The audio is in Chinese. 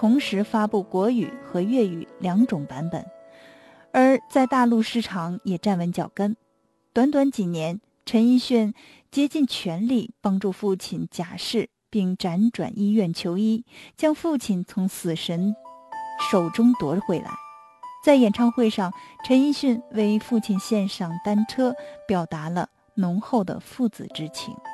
同时发布国语和粤语2种版本，而在大陆市场也站稳脚跟。短短几年，陈奕迅竭尽全力帮助父亲假释，并辗转医院求医，将父亲从死神手中夺回来。在演唱会上，陈奕迅为父亲献上单车，表达了浓厚的父子之情。